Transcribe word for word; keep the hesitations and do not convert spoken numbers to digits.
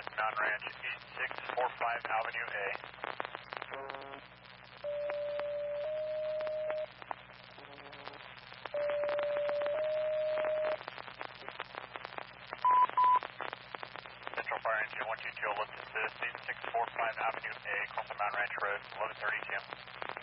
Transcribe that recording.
assist, Mountain Ranch, eight six four five Avenue A. Central Fire Engine one two two, lift assist, eight six four five Avenue A, across the Mountain Ranch Road, eleven thirty p m